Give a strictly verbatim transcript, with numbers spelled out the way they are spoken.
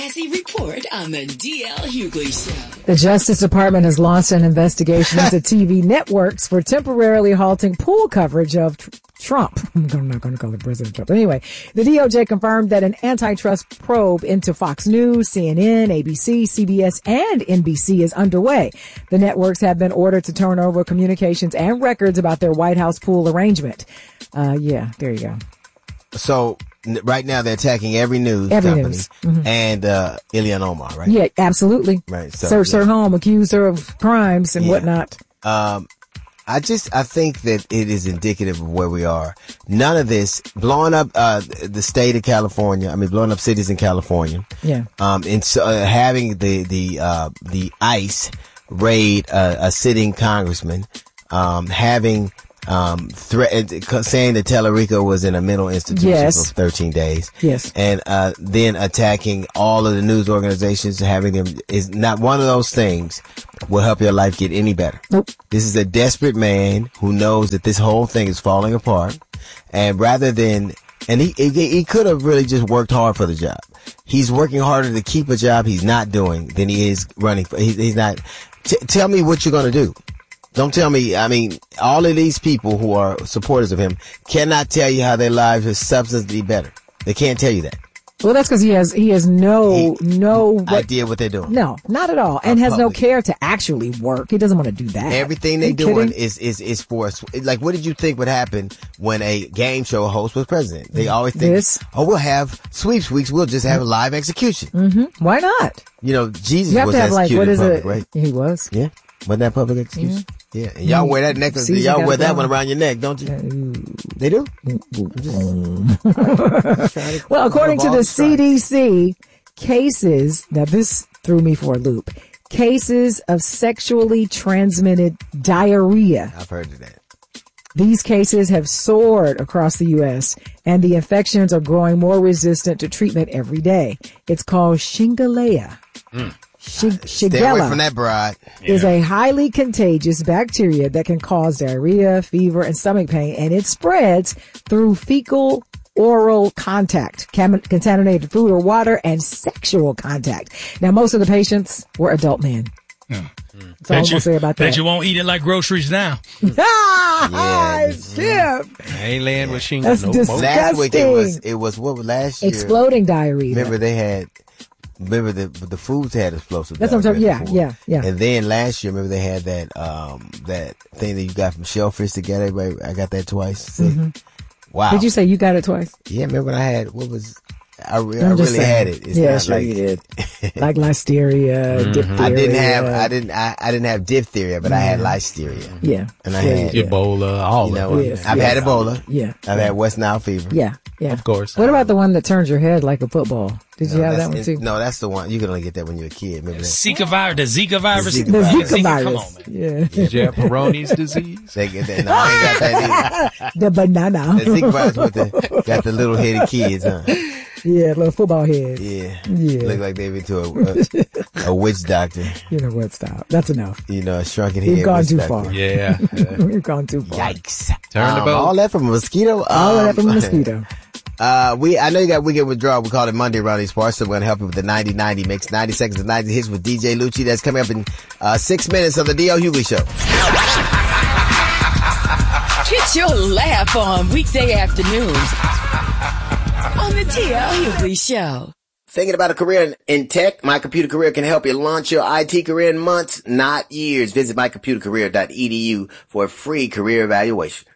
As he report on the D L Hughley Show. The Justice Department has launched an investigation into T V networks for temporarily halting pool coverage of tr- Trump. I'm not going to call it President Trump. Anyway, the D O J confirmed that an antitrust probe into Fox News, C N N, A B C, C B S, and N B C is underway. The networks have been ordered to turn over communications and records about their White House pool arrangement. Uh, yeah, there you go. So right now they're attacking every news every company news. Mm-hmm. and uh Ilhan Omar, right? Yeah, absolutely. Right. So, Searched yeah. her home, accused her of crimes and yeah. whatnot. Um, I just I think that it is indicative of where we are. None of this blowing up uh the state of California. I mean, blowing up cities in California. Yeah. Um, and so, uh, having the the uh the ICE raid uh, a sitting congressman. Um, having. Um, threat, saying that Tellerico was in a mental institution yes. for thirteen days. Yes. And, uh, then attacking all of the news organizations, having them is not one of those things will help your life get any better. Nope. This is a desperate man who knows that this whole thing is falling apart. And rather than, and he, he, he could have really just worked hard for the job. He's working harder to keep a job he's not doing than he is running for, he, he's not, t- tell me what you're going to do. Don't tell me, I mean, all of these people who are supporters of him cannot tell you how their lives are substantially better. They can't tell you that. Well, that's because he has, he has no, he, no what, idea what they're doing. No, not at all. And has public. no care to actually work. He doesn't want to do that. Everything they're doing kidding? is, is, is for us. Like, what did you think would happen when a game show host was president? They always think, this? oh, we'll have sweeps weeks. We'll just have a live execution. Mm-hmm. Why not? You know, Jesus you have was to have, like, what is public, it? right? He was. Yeah. Wasn't that public excuse? Mm-hmm. Yeah, and y'all wear that necklace. See, y'all wear that go. one around your neck, don't you? Uh, they do? Just, well, according to the C D C, cases, now this threw me for a loop, cases of sexually transmitted diarrhea. I've heard of that. These cases have soared across the U S, and the infections are growing more resistant to treatment every day. It's called Shigella. Mm. Shig- Stay away from that, bride. Is a highly contagious bacteria that can cause diarrhea, fever, and stomach pain, and it spreads through fecal oral contact, cam- contaminated food or water, and sexual contact. Now, most of the patients were adult men. Yeah. That's all I'm gonna say about that. Bet you won't eat it like groceries now. ah, yeah, I ain't laying with shingles no more. Last week it was, it was what was last year? Exploding diarrhea. Remember they had, remember the the foods had explosive That's what I'm talking. Yeah, yeah, yeah. And then last year, remember they had that um that thing that you got from Shellfish together. Everybody, I got that twice. Mm-hmm. Wow. Did you say you got it twice? Yeah, remember when I had what was. I, re- I really saying. had it. It's yeah, not sure like, you did. Like listeria, mm-hmm. diphtheria. I didn't have, I didn't, I, I didn't have diphtheria, but yeah. I had listeria. Yeah. And I yeah, had yeah. Ebola, all you know, of it. I've yes. had Ebola. Yeah. I've yeah. had West Nile fever. Yeah. Yeah. Of course. What about the one that turns your head like a football? Did no, you have that one too? No, that's the one. You can only get that when you're a kid. Remember that? Zika virus, the Zika virus. The The Zika, Zika virus. Come on, man. Yeah. Did you have Peyronie's disease? They get that. No, I ain't got that either. The banana. The Zika virus with the, got the little headed kids, huh? Yeah, little football heads. Yeah. Yeah. Look like they've been to a, a, a witch doctor. You know what, stop. That's enough. You know, a shrunken head. You've gone witch too doctor. far. Yeah. You've gone too far. Yikes. Turn um, the boat. All that from a mosquito? All um, of that from a mosquito. Uh, we, I know you got Weekend Withdrawal. We call it Monday around these parts, so we're going to help you with the ninety ninety mix. ninety seconds of ninety hits with D J Lucci. That's coming up in, uh, six minutes of the D L Hughley Show. Get your laugh on weekday afternoons on the D L Hughley Show. Thinking about a career in, in tech? My Computer Career can help you launch your I T career in months, not years. Visit my computer career dot e d u for a free career evaluation.